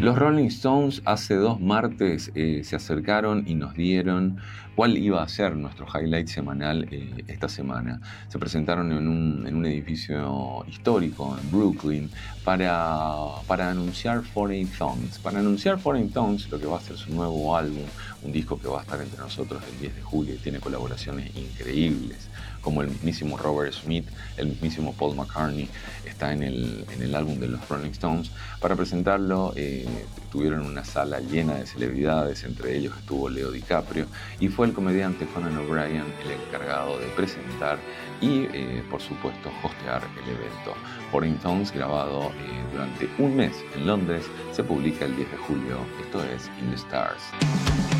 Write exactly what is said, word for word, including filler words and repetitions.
Los Rolling Stones hace dos martes eh, se acercaron y nos dieron cuál iba a ser nuestro highlight semanal eh, esta semana. Se presentaron en un, en un edificio histórico en Brooklyn para, para anunciar Foreign Tongues. Para anunciar Foreign Tongues, lo que va a ser su nuevo álbum, un disco que va a estar entre nosotros el diez de julio y tiene colaboraciones increíbles, como el mismísimo Robert Smith, el mismísimo Paul McCartney, está en el, en el álbum de los Rolling Stones. Para presentarlo eh, tuvieron una sala llena de celebridades, entre ellos estuvo Leo DiCaprio, y fue el comediante Conan O'Brien el encargado de presentar y, eh, por supuesto, hostear el evento. Foreign Tongues, grabado eh, durante un mes en Londres, se publica el diez de julio. Esto es In the Stars.